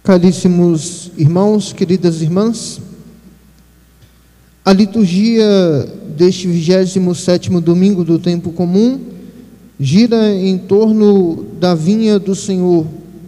Caríssimos irmãos, queridas irmãs, a liturgia deste 27º domingo do tempo comum gira em torno da vinha do Senhor.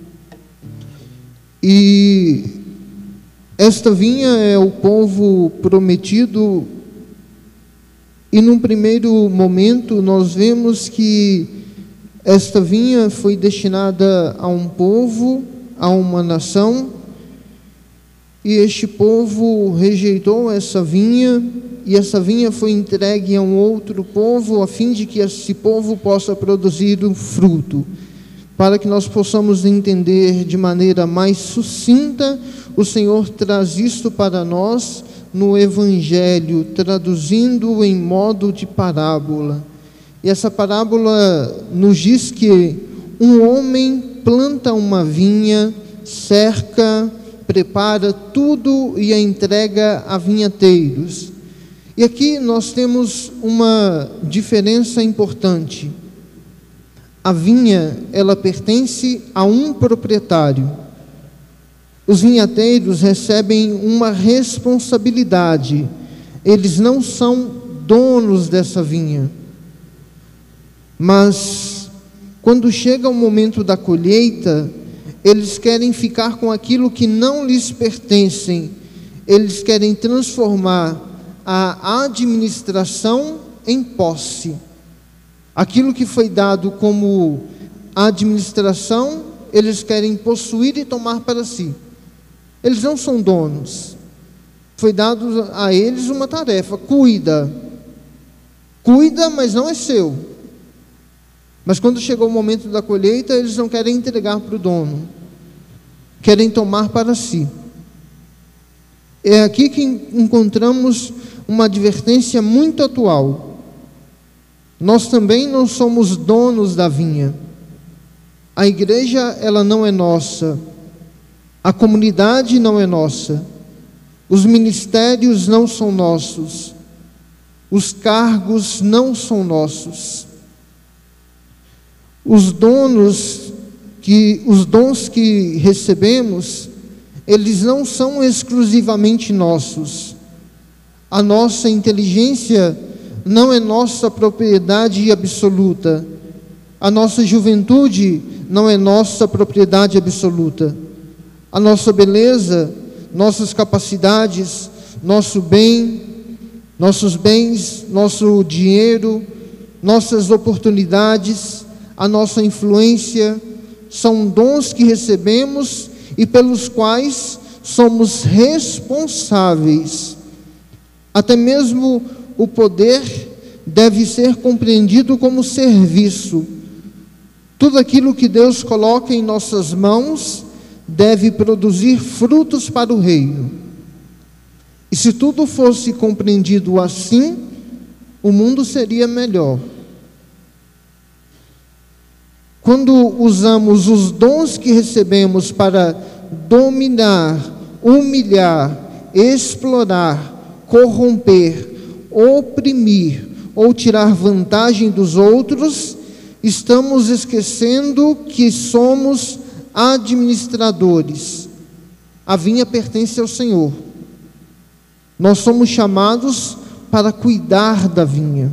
E esta vinha é o povo prometido, e num primeiro momento nós vemos que esta vinha foi destinada a um povo, a uma nação, e este povo rejeitou essa vinha, e essa vinha foi entregue a um outro povo, a fim de que esse povo possa produzir um fruto. Para que nós possamos entender de maneira mais sucinta, o Senhor traz isto para nós no Evangelho, traduzindo em modo de parábola. E essa parábola nos diz que um homem planta uma vinha, cerca, prepara tudo e a entrega a vinhateiros. E aqui nós temos uma diferença importante. A vinha, ela pertence a um proprietário. Os vinhateiros recebem uma responsabilidade. Eles não são donos dessa vinha. Mas, quando chega o momento da colheita, eles querem ficar com aquilo que não lhes pertencem. Eles querem transformar a administração em posse. Aquilo que foi dado como administração, eles querem possuir e tomar para si. Eles não são donos. Foi dado a eles uma tarefa: cuida. Cuida, mas não é seu. Mas quando chegou o momento da colheita, eles não querem entregar para o dono. Querem tomar para si. É aqui que encontramos uma advertência muito atual. Nós também não somos donos da vinha. A igreja, ela não é nossa. A comunidade não é nossa. Os ministérios não são nossos. Os cargos não são nossos. Os dons que recebemos, eles não são exclusivamente nossos. A nossa inteligência não é nossa propriedade absoluta. A nossa juventude não é nossa propriedade absoluta. A nossa beleza, nossas capacidades, nosso bem, nossos bens, nosso dinheiro, nossas oportunidades, a nossa influência, são dons que recebemos e pelos quais somos responsáveis. Até mesmo o poder deve ser compreendido como serviço. Tudo aquilo que Deus coloca em nossas mãos deve produzir frutos para o reino. E se tudo fosse compreendido assim, o mundo seria melhor. Quando usamos os dons que recebemos para dominar, humilhar, explorar, corromper, oprimir ou tirar vantagem dos outros, estamos esquecendo que somos administradores. A vinha pertence ao Senhor. Nós somos chamados para cuidar da vinha.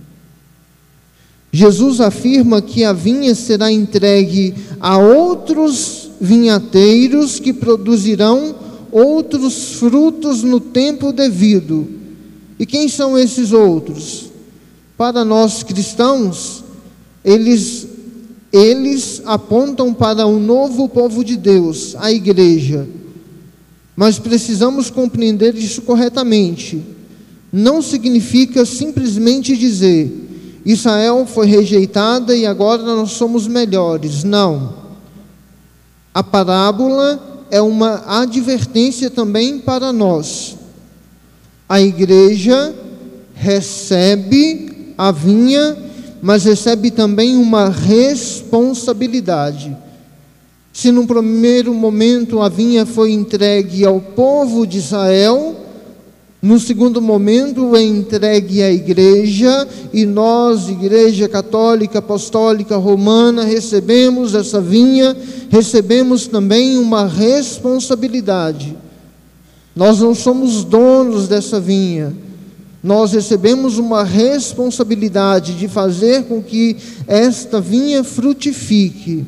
Jesus afirma que a vinha será entregue a outros vinhateiros que produzirão outros frutos no tempo devido. E quem são esses outros? Para nós cristãos, eles apontam para um novo povo de Deus, a igreja. Mas precisamos compreender isso corretamente. Não significa simplesmente dizer: Israel foi rejeitada e agora nós somos melhores. Não. A parábola é uma advertência também para nós. A igreja recebe a vinha, mas recebe também uma responsabilidade. Se num primeiro momento a vinha foi entregue ao povo de Israel, No segundo momento, é entregue à igreja, e nós, Igreja Católica Apostólica Romana, recebemos essa vinha, recebemos também uma responsabilidade. Nós não somos donos dessa vinha, nós recebemos uma responsabilidade de fazer com que esta vinha frutifique.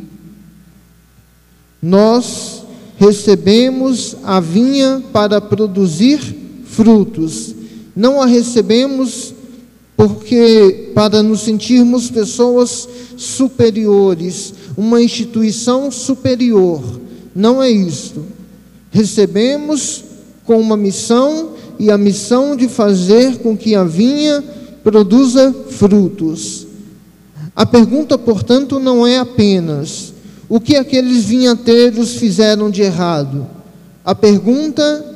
Nós recebemos a vinha para produzir frutos. Não a recebemos porque para nos sentirmos pessoas superiores, uma instituição superior. Não é isto. Recebemos com uma missão, e a missão de fazer com que a vinha produza frutos. A pergunta, portanto, não é apenas o que aqueles vinhateiros fizeram de errado. A pergunta